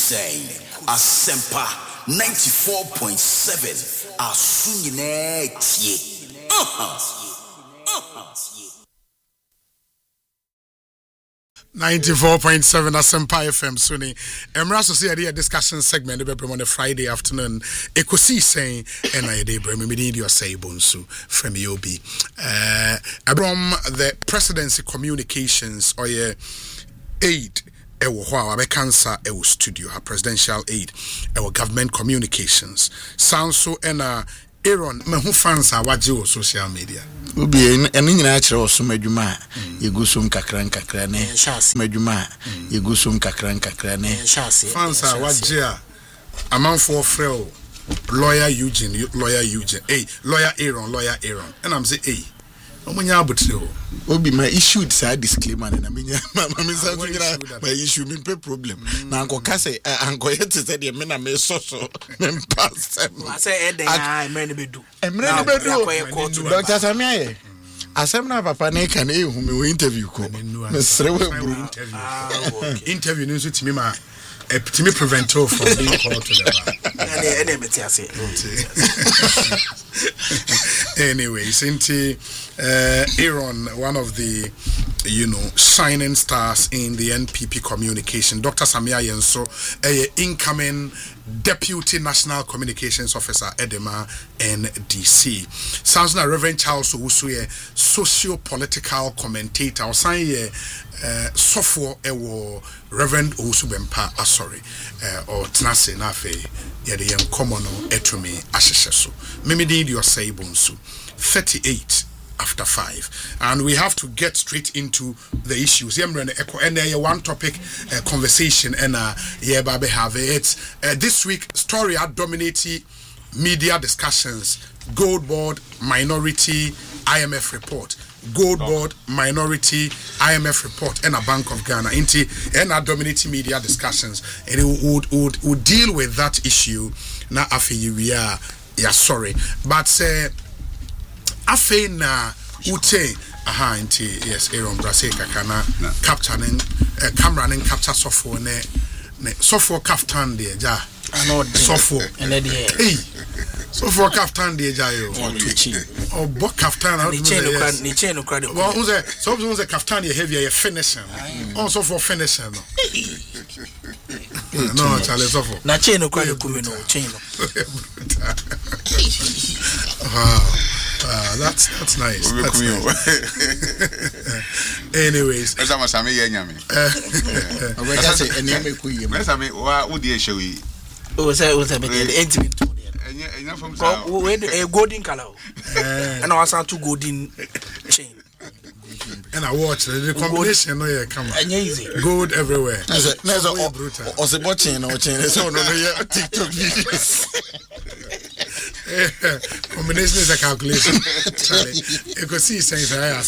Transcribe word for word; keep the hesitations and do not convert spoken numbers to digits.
saying Asempa ninety-four point seven Asunyine tie. Uh-huh. ninety-four point seven Asempa F M Suni. Emra Society a discussion segment be on a Friday afternoon. Ekosi saying and I dey bring me need your say bonsu from you be. Uh from the presidency communications or your aid ewo ho a cancer ewo studio her presidential aid ewo government communications sound so and uh Aaron me who fans are waje o social media obi eni nyina kire osum adwuma yegusum kakra nkakra ne adwuma yegusum kakra nkakra ne fans are waje a amanfo frɛ lawyer Eugene lawyer Eugene hey lawyer Aaron lawyer Aaron and I'm say hey omunya abotire obi my issued say disclaimer na me me say my issue me pe problem na anko ka say anko yet say de me na me so so me pass I say e den ah me ne bedu e me ne bedu Doctor Samiaye asem na papa na ka na ehu me we interview ko me sere we bro interview no so timi ma to me prevent her from being called to the bar. Anyway, Sinti uh, Aaron, one of the you know shining stars in the N P P communication, Doctor Samia Yenso, a incoming Deputy National Communications Officer, Edema N D C. Sounds like Reverend Charles Owusu, socio-political commentator, or say uh, software ewo Reverend Owusu Bempa, ah, sorry, uh, or Tnase Nafe, yede yem komono etumi ashesheso. Mimi did your say bonsu. thirty-eight after five, and we have to get straight into the issues. Yemrene echo and one topic uh, conversation and uh yeah babe have it uh, this week story at dominating media discussions. Gold Board minority I M F report. Gold Board minority I M F report and a Bank of Ghana into and our dominating media discussions, and it would would would deal with that issue. Now after we are yeah sorry, but say afe na ute aha nti yes Aaron Brase kakana capturing uh, camera and capture software ne ne software kaftan de ja ano software ene de hey software kaftan de ja yo oh bo kaftan how ni chain no crowd ni chain no crowd well who's that so who's that kaftan you heavy you finishing on software finishing no no chale software na chain no crowd kumi no chain no wow. Ah, that's that's nice. That's nice. Anyways, esa masame ye nyame. Eh, we just say eneme ku yem. Esa me wa wo de ehwe yi. O say o say be the intimate to there. Enya enya from sa. We a golden color. Eh, and I was two golden chain. And I watch the combination no yeah come on. Easy. Gold everywhere. That's that's o se botching no chain so no no TikTok videos. Combination is a calculation. You can see saying